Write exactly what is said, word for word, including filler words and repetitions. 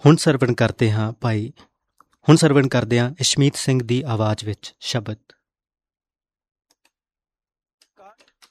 ਹੁਣ ਸਰਵਣ ਕਰਦੇ ਹਾਂ ਭਾਈ ਹੁਣ ਸਰਵਣ ਕਰਦੇ ਹਾਂ ਇਸ਼ਮੀਤ ਸਿੰਘ ਦੀ ਆਵਾਜ਼ ਵਿੱਚ ਸ਼ਬਦ।